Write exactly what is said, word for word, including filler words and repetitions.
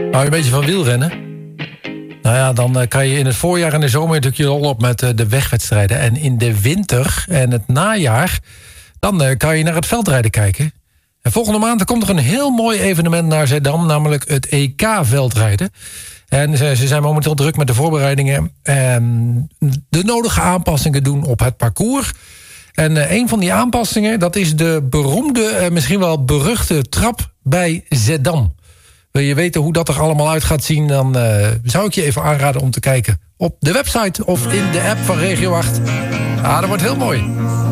Hou je een beetje van wielrennen? Nou ja, dan kan je in het voorjaar en de zomer natuurlijk je rol op met de wegwedstrijden. En in de winter en het najaar, dan kan je naar het veldrijden kijken. En volgende maand komt er een heel mooi evenement naar Zeddam, namelijk het E K-veldrijden. En ze, ze zijn momenteel druk met de voorbereidingen en de nodige aanpassingen doen op het parcours. En uh, een van die aanpassingen, dat is de beroemde, uh, misschien wel beruchte trap bij Zeddam. Wil je weten hoe dat er allemaal uit gaat zien, dan uh, zou ik je even aanraden om te kijken op de website of in de app van Regio acht. Ah, dat wordt heel mooi.